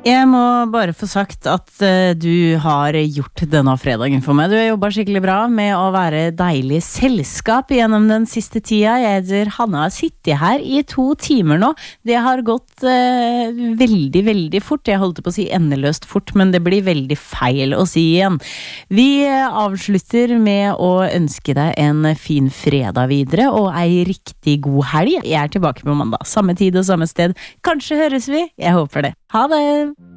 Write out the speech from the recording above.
Jeg må bare få sagt at du har gjort denne fredagen for meg. Du har jobbet skikkelig bra med å være deilig selskap gjennom den siste tida. Jeg heter Hanna, har sittet her i 2 timer nå. Det har gått veldig, veldig fort. Jeg holdt på å si endeløst fort, men det blir veldig feil å si igjen. Vi avslutter med å ønske deg en fin fredag videre, og ei riktig god helg. Jeg er tilbake på mandag, samme tid og samme sted. Kanskje høres vi? Jeg håper det. Ha det!